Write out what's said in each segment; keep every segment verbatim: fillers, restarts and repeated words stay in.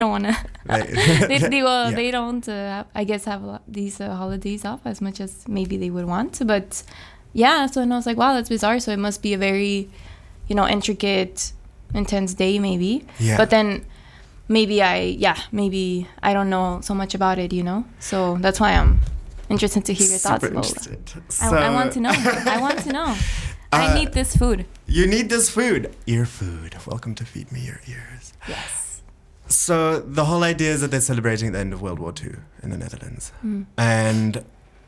don't want to. they, they, well, yeah. they don't, uh, I guess, have a lot, these uh, holidays off as much as maybe they would want. But yeah, so and I was like, wow, that's bizarre. So it must be a very, you know, intricate, intense day maybe. Yeah. But then maybe I, yeah, maybe I don't know so much about it, you know. So that's why I'm interested to hear your Super thoughts. Interested. I, So, I want to know. I want to know. Uh, I need this food. You need this food. Ear food. Welcome to Feed Me Your Ears. Yes. So the whole idea is that they're celebrating the end of World War Two in the Netherlands. Mm. And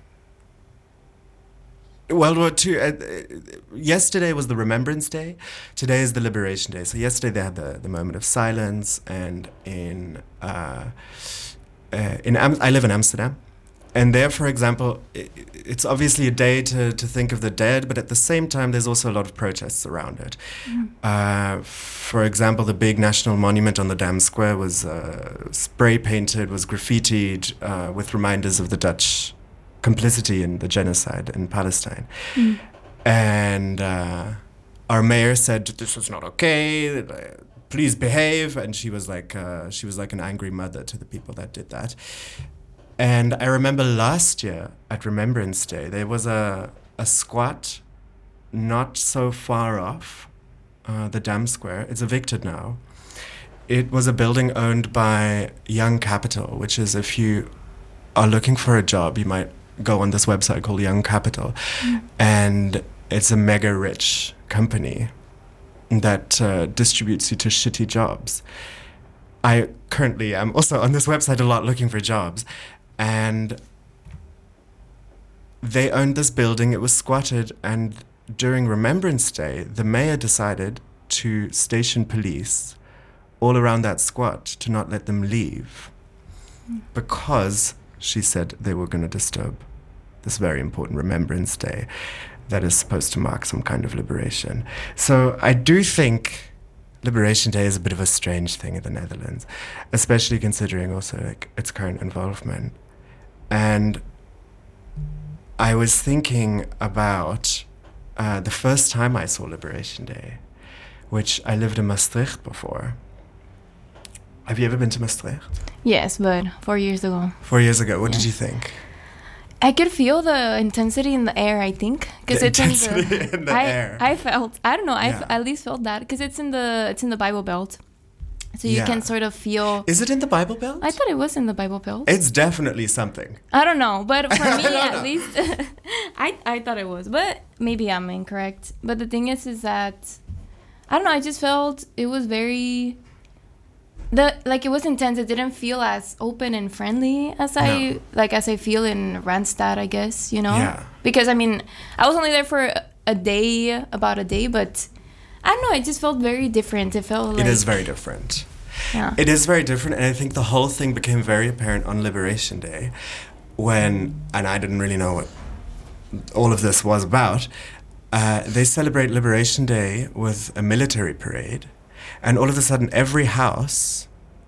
World War Two, uh, yesterday was the Remembrance Day. Today is the Liberation Day. So yesterday they had the, the moment of silence. And in, uh, uh, in Am- I live in Amsterdam. And there, for example, it, it's obviously a day to, to think of the dead, but at the same time, there's also a lot of protests around it. Mm. Uh, for example, the big national monument on the Dam Square was uh, spray painted, was graffitied uh, with reminders of the Dutch complicity in the genocide in Palestine. Mm. And uh, our mayor said, this is not okay, please behave. And she was like, uh, she was like an angry mother to the people that did that. And I remember last year at Remembrance Day, there was a, a squat not so far off uh, the Dam Square. It's evicted now. It was a building owned by Young Capital, which is if you are looking for a job, you might go on this website called Young Capital. Mm. And it's a mega rich company that uh, distributes you to shitty jobs. I currently am also on this website a lot looking for jobs. And they owned this building, it was squatted, and during Remembrance Day, the mayor decided to station police all around that squat to not let them leave mm. because she said they were going to disturb this very important Remembrance Day that is supposed to mark some kind of liberation. So I do think Liberation Day is a bit of a strange thing in the Netherlands, especially considering also like its current involvement. And I was thinking about uh, the first time I saw Liberation Day, which I lived in Maastricht before. Have you ever been to Maastricht? Yes, but four years ago. Four years ago. What yeah. did you think? I could feel the intensity in the air, I think, because it's intensity in the, in the I, air. I felt, I don't know, I yeah. f- at least felt that because it's in the it's in the Bible Belt, so you yeah. can sort of feel. Is it in the Bible Belt? I thought it was in the Bible Belt. It's definitely something. I don't know, but for me no, at no. least, I I thought it was, but maybe I'm incorrect. But the thing is, is that I don't know. I just felt it was very. The like it was intense. It didn't feel as open and friendly as I No. like as I feel in Randstad, I guess, you know. Yeah. Because I mean, I was only there for a day, about a day, but I don't know. It just felt very different. It felt like It is very different. Yeah. It is very different, and I think the whole thing became very apparent on Liberation Day, when and I didn't really know what all of this was about. Uh, they celebrate Liberation Day with a military parade. And all of a sudden, every house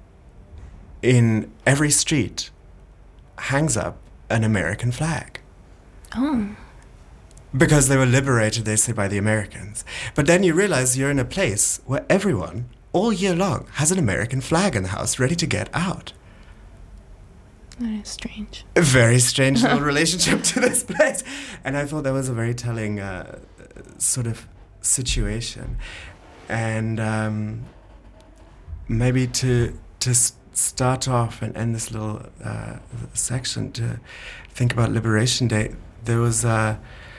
in every street hangs up an American flag. Oh. Because they were liberated, they say, by the Americans. But then you realize you're in a place where everyone, all year long, has an American flag in the house ready to get out. That is strange. A very strange little relationship to this place. And I thought that was a very telling uh, sort of situation. And um, maybe to to s- start off and end this little uh, section to think about Liberation Day, there was uh,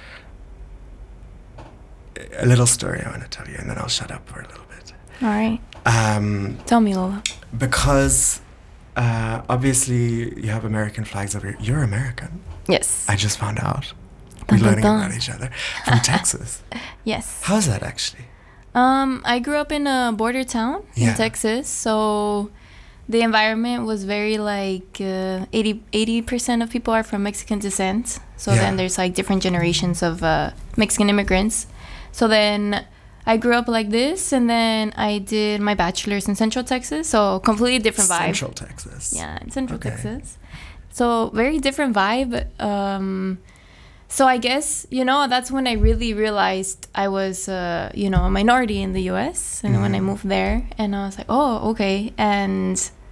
a little story I want to tell you, and then I'll shut up for a little bit. All right. Um, Tell me, Lola. because uh, obviously you have American flags over here. You're American. Yes. I just found out. Dun, We're dun, learning dun. about each other. From Texas. Yes. How's that actually? Um, I grew up in a border town Yeah. in Texas, so the environment was very like uh, eighty percent of people are from Mexican descent. So Yeah. then there's like different generations of uh, Mexican immigrants. So then I grew up like this, and then I did my bachelor's in Central Texas, so completely different vibe. Central Texas. Yeah, in Central Okay. Texas. So very different vibe. Um, so I guess, you know, that's when I really realized I was, uh, you know, a minority in the U S. And when I Mhm. moved there, and I was like, oh, okay. And